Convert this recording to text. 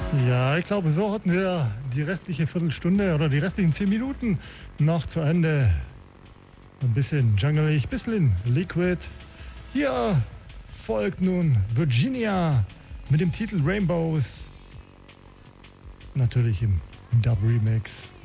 Ja, ich glaube, so hatten wir die restliche Viertelstunde oder die restlichen 10 Minuten noch zu Ende. Ein bisschen junglig, ein bisschen liquid. Hier folgt nun Virginia mit dem Titel Rainbows. Natürlich im Dub-Remix.